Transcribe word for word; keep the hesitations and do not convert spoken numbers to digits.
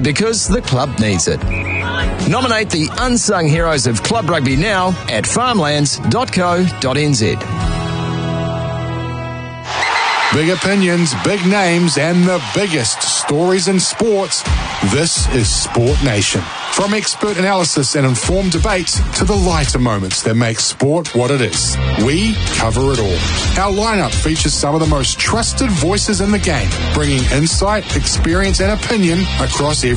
because the club needs it. Nominate the unsung heroes of club rugby now at farmlands dot co dot n z. Big opinions, big names, and the biggest stories in sports. This is Sport Nation. From expert analysis and informed debates to the lighter moments that make sport what it is, we cover it all. Our lineup features some of the most trusted voices in the game, bringing insight, experience, and opinion across every